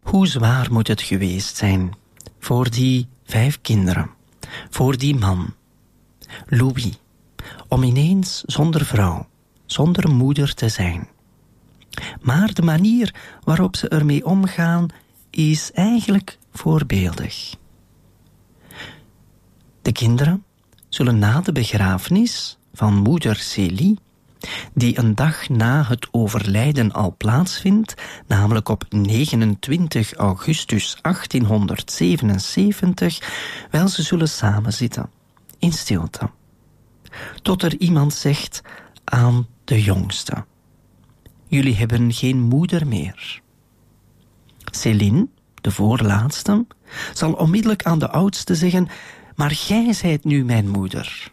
Hoe zwaar moet het geweest zijn voor die 5 kinderen, voor die man, Louis, om ineens zonder vrouw, zonder moeder te zijn. Maar de manier waarop ze ermee omgaan is eigenlijk voorbeeldig. De kinderen zullen na de begrafenis van moeder Célie, die een dag na het overlijden al plaatsvindt, namelijk op 29 augustus 1877, wel, ze zullen samenzitten, in stilte. Tot er iemand zegt aan de jongste: jullie hebben geen moeder meer. Céline, de voorlaatste, zal onmiddellijk aan de oudste zeggen: maar jij zijt nu mijn moeder.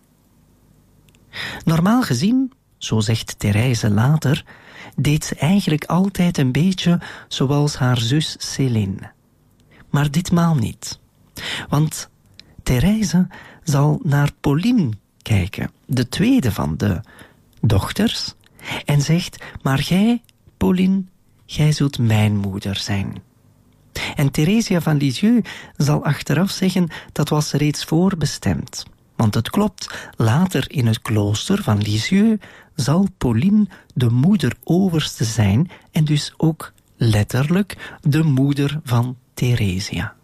Normaal gezien, zo zegt Therese later, deed ze eigenlijk altijd een beetje zoals haar zus Céline. Maar ditmaal niet. Want Therese zal naar Pauline kijken, de tweede van de dochters, en zegt: maar jij, Pauline, jij zult mijn moeder zijn. En Theresia van Lisieux zal achteraf zeggen: dat was reeds voorbestemd. Want het klopt, later in het klooster van Lisieux zal Pauline de moeder-overste zijn en dus ook letterlijk de moeder van Theresia.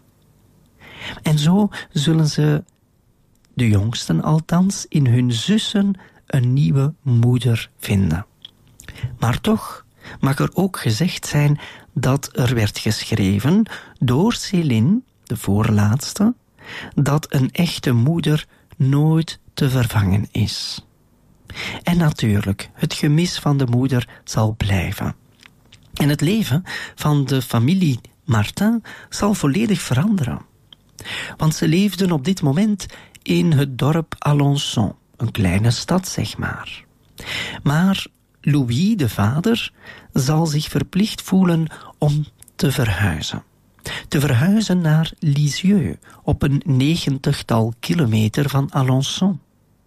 En zo zullen ze, de jongsten althans, in hun zussen een nieuwe moeder vinden. Maar toch mag er ook gezegd zijn dat er werd geschreven door Céline, de voorlaatste, dat een echte moeder nooit te vervangen is. En natuurlijk, het gemis van de moeder zal blijven. En het leven van de familie Martin zal volledig veranderen. Want ze leefden op dit moment in het dorp Alençon, een kleine stad, zeg maar. Maar Louis, de vader, zal zich verplicht voelen om te verhuizen. Te verhuizen naar Lisieux, op een 90-tal kilometer van Alençon.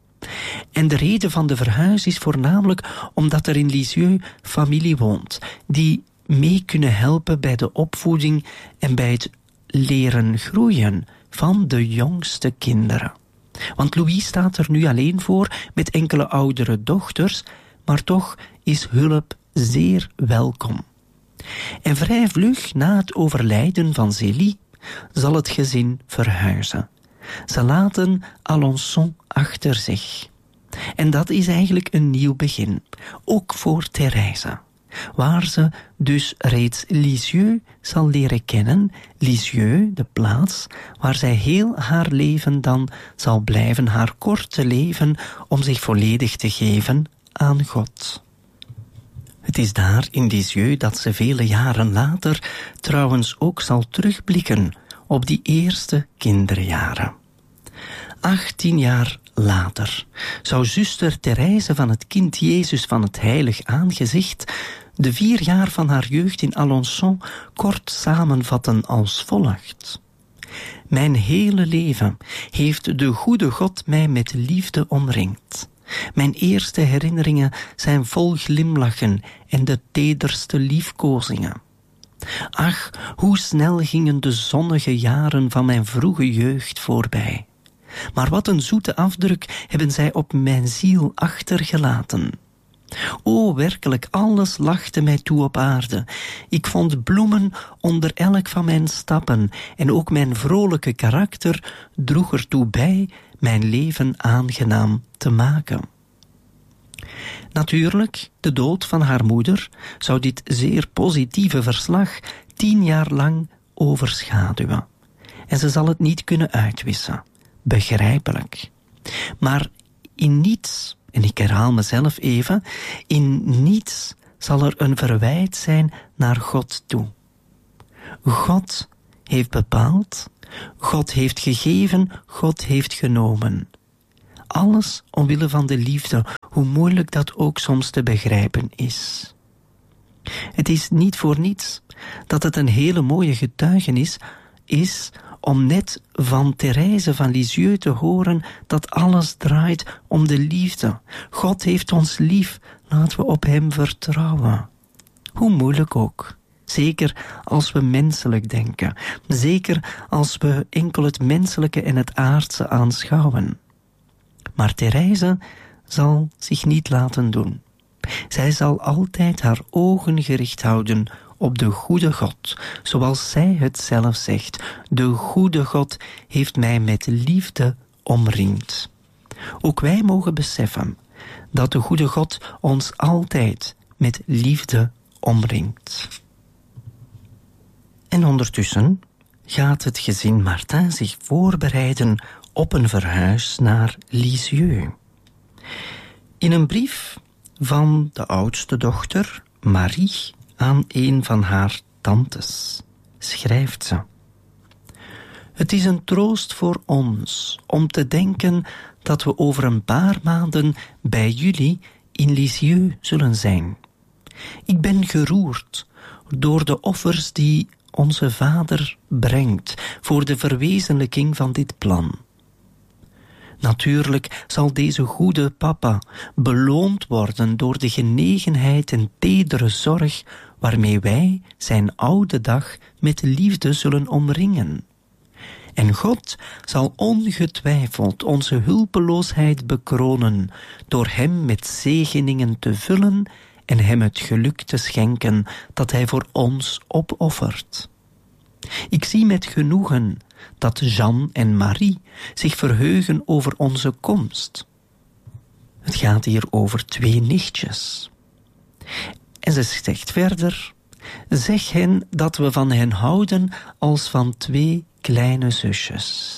En de reden van de verhuis is voornamelijk omdat er in Lisieux familie woont, die mee kunnen helpen bij de opvoeding en bij het leren groeien van de jongste kinderen. Want Louis staat er nu alleen voor met enkele oudere dochters, maar toch is hulp zeer welkom. En vrij vlug na het overlijden van Célie zal het gezin verhuizen. Ze laten Alençon achter zich. En dat is eigenlijk een nieuw begin, ook voor Therese, waar ze dus reeds Lisieux zal leren kennen, Lisieux, de plaats waar zij heel haar leven dan zal blijven, haar korte leven, om zich volledig te geven aan God. Het is daar in Lisieux dat ze vele jaren later trouwens ook zal terugblikken op die eerste kinderjaren. 18 jaar later zou zuster Therese van het kind Jezus van het heilig aangezicht de 4 jaar van haar jeugd in Alençon kort samenvatten als volgt: mijn hele leven heeft de goede God mij met liefde omringd. Mijn eerste herinneringen zijn vol glimlachen en de tederste liefkozingen. Ach, hoe snel gingen de zonnige jaren van mijn vroege jeugd voorbij. Maar wat een zoete afdruk hebben zij op mijn ziel achtergelaten. O, werkelijk, alles lachte mij toe op aarde. Ik vond bloemen onder elk van mijn stappen en ook mijn vrolijke karakter droeg ertoe bij mijn leven aangenaam te maken. Natuurlijk, de dood van haar moeder zou dit zeer positieve verslag 10 jaar lang overschaduwen. En ze zal het niet kunnen uitwissen. Begrijpelijk. Maar in niets, en ik herhaal mezelf even, in niets zal er een verwijt zijn naar God toe. God heeft bepaald, God heeft gegeven, God heeft genomen. Alles omwille van de liefde, hoe moeilijk dat ook soms te begrijpen is. Het is niet voor niets dat het een hele mooie getuigenis is om net van Therese van Lisieux te horen dat alles draait om de liefde. God heeft ons lief, laten we op hem vertrouwen. Hoe moeilijk ook. Zeker als we menselijk denken. Zeker als we enkel het menselijke en het aardse aanschouwen. Maar Therese zal zich niet laten doen. Zij zal altijd haar ogen gericht houden op de goede God, zoals zij het zelf zegt. De goede God heeft mij met liefde omringd. Ook wij mogen beseffen dat de goede God ons altijd met liefde omringt. En ondertussen gaat het gezin Martin zich voorbereiden op een verhuis naar Lisieux. In een brief van de oudste dochter, Marie, aan een van haar tantes, schrijft ze: Het is een troost voor ons om te denken dat we over een paar maanden bij jullie in Lisieux zullen zijn. Ik ben geroerd door de offers die onze Vader brengt voor de verwezenlijking van dit plan. Natuurlijk zal deze goede papa beloond worden door de genegenheid en tedere zorg waarmee wij zijn oude dag met liefde zullen omringen. En God zal ongetwijfeld onze hulpeloosheid bekronen door hem met zegeningen te vullen en hem het geluk te schenken dat hij voor ons opoffert. Ik zie met genoegen dat Jean en Marie zich verheugen over onze komst. Het gaat hier over 2 nichtjes. En ze zegt verder: zeg hen dat we van hen houden als van 2 kleine zusjes.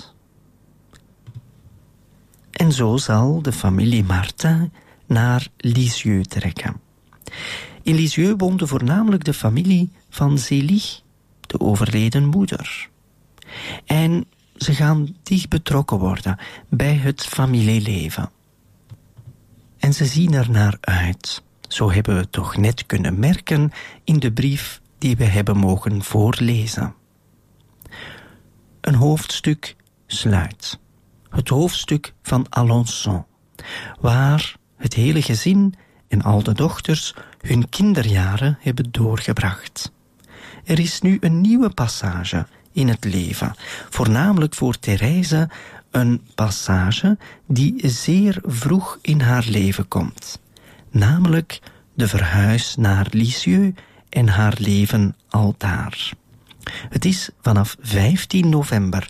En zo zal de familie Martin naar Lisieux trekken. In Lisieux woonde voornamelijk de familie van Zélie, de overleden moeder. En ze gaan dicht betrokken worden bij het familieleven. En ze zien er naar uit. Zo hebben we toch net kunnen merken in de brief die we hebben mogen voorlezen. Een hoofdstuk sluit. Het hoofdstuk van Alençon, waar het hele gezin en al de dochters hun kinderjaren hebben doorgebracht. Er is nu een nieuwe passage in het leven, voornamelijk voor Therese een passage die zeer vroeg in haar leven komt, namelijk de verhuis naar Lisieux en haar leven aldaar. Het is vanaf 15 november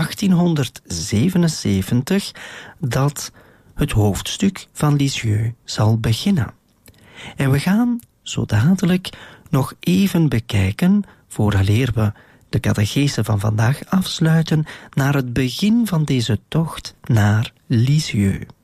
1877 dat het hoofdstuk van Lisieux zal beginnen. En we gaan zo dadelijk nog even bekijken, vooraleer we de catechese van vandaag afsluiten, naar het begin van deze tocht naar Lisieux.